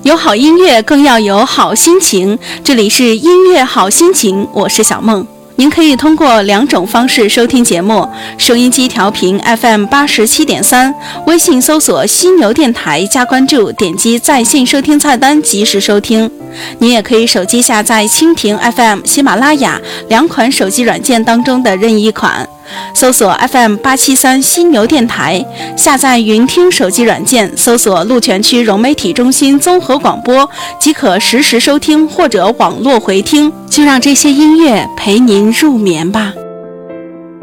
有好音乐更要有好心情，这里是音乐好心情，我是小梦。您可以通过2种方式收听节目：收音机调频 FM87.3， 微信搜索犀牛电台加关注，点击在线收听菜单及时收听。您也可以手机下载蜻蜓 FM、喜马拉雅2款手机软件当中的任意一款，搜索 FM873 犀牛电台，下载云听手机软件，搜索鹿泉区融媒体中心综合广播，即可实时收听或者网络回听。就让这些音乐陪您入眠吧。